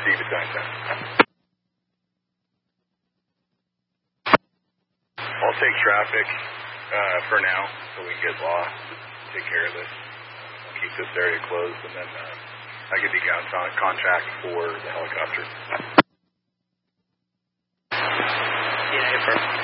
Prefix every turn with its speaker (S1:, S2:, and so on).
S1: receive it, 910. I'll take traffic for now so we can get law to take care of this. I'll keep this area closed, and then I can be on contract for the helicopter.
S2: Yeah, affirm.